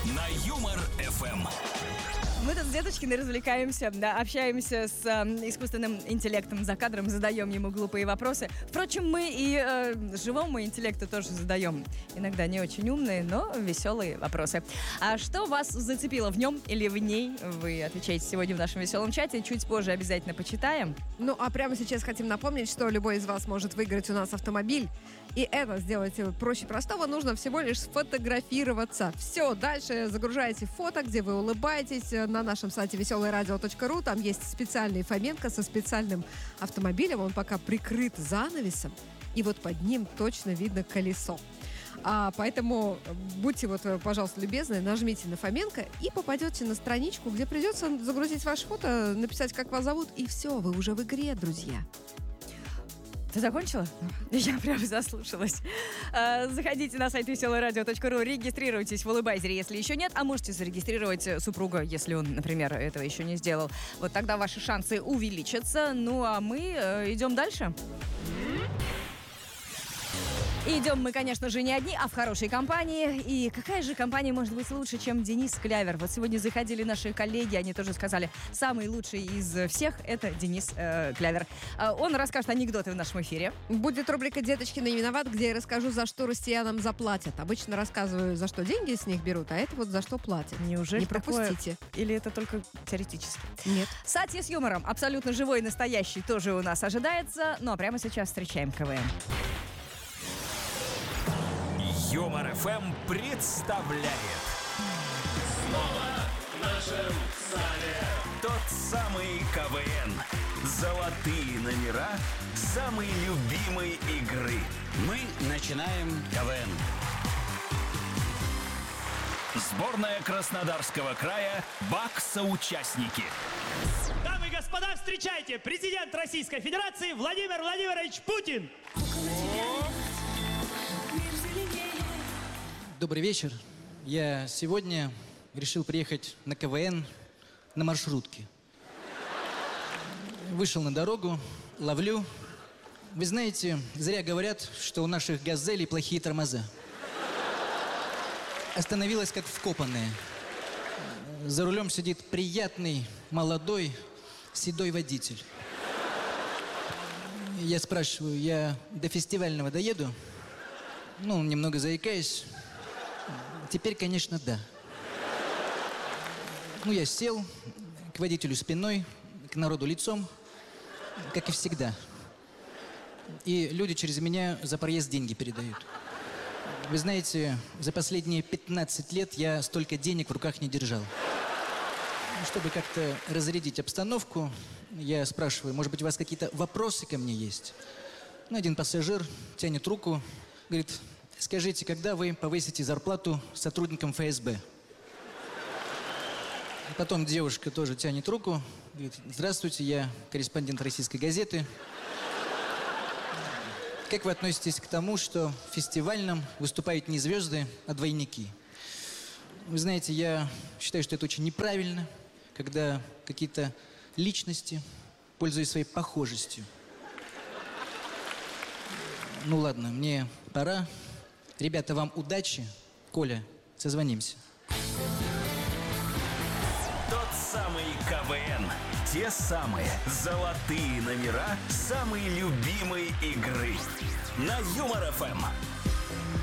На Юмор ФМ. Мы тут с Деточкиной развлекаемся, да, общаемся с искусственным интеллектом за кадром, задаем ему глупые вопросы. Впрочем, мы и живому интеллекту тоже задаем иногда не очень умные, но веселые вопросы. А что вас зацепило в нем или в ней? Вы отвечаете сегодня в нашем веселом чате, чуть позже обязательно почитаем. Ну, а прямо сейчас хотим напомнить, что любой из вас может выиграть у нас автомобиль. И это сделать проще простого. Нужно всего лишь сфотографироваться. Все, дальше загружаете фото, где вы улыбаетесь на нашем сайте веселорадио.ру. Там есть специальный Фоменко со специальным автомобилем. Он пока прикрыт занавесом. И вот под ним точно видно колесо. Поэтому будьте пожалуйста, любезны, нажмите на Фоменко и попадете на страничку, где придется загрузить ваше фото, написать, как вас зовут, и все, вы уже в игре, друзья. Ты закончила? Я прям заслушалась. Заходите на сайт веселорадио.ру, регистрируйтесь в улыбайзере, если еще нет, а можете зарегистрировать супруга, если он, например, этого еще не сделал. Вот тогда ваши шансы увеличатся. Ну, а мы идем дальше. Идем мы, конечно же, не одни, а в хорошей компании. И какая же компания может быть лучше, чем Денис Клявер? Вот сегодня заходили наши коллеги, они тоже сказали, самый лучший из всех — это Денис Клявер. Он расскажет анекдоты в нашем эфире. Будет рубрика «Деточкина не виноват», где я расскажу, за что россиянам заплатят. Обычно рассказываю, за что деньги с них берут, а это вот за что платят. Неужели не пропустите? Или это только теоретически? Нет. Сати с юмором, абсолютно живой и настоящий, тоже у нас ожидается. Ну а прямо сейчас встречаем КВН. Юмор ФМ представляет. Снова в нашем зале Тот самый КВН. Золотые номера самой любимой игры. Мы начинаем КВН. Сборная Краснодарского края. БАК-соучастники. Дамы и господа, встречайте! Президент Российской Федерации Владимир Владимирович Путин! Добрый вечер. Я сегодня решил приехать на КВН на маршрутке. Вышел на дорогу, ловлю. Вы знаете, зря говорят, что у наших «Газелей» плохие тормоза. Остановилась как вкопанная. За рулем сидит приятный, молодой, седой водитель. Я спрашиваю, я до фестивального доеду? Ну, немного заикаясь. Теперь, конечно, да. Ну, я сел к водителю спиной, к народу лицом, как и всегда. И люди через меня за проезд деньги передают. Вы знаете, за последние 15 лет я столько денег в руках не держал. Чтобы как-то разрядить обстановку, я спрашиваю, может быть, у вас какие-то вопросы ко мне есть? Ну, один пассажир тянет руку, говорит: скажите, когда вы повысите зарплату сотрудникам ФСБ? Потом девушка тоже тянет руку, говорит: здравствуйте, я корреспондент «Российской газеты». Как вы относитесь к тому, что в фестивальном выступают не звезды, а двойники? Вы знаете, я считаю, что это очень неправильно, когда какие-то личности, пользуясь своей похожестью. Ну ладно, мне пора. Ребята, вам удачи. Коля, созвонимся. Тот самый КВН. Те самые золотые номера самой любимой игры. На Юмор ФМ.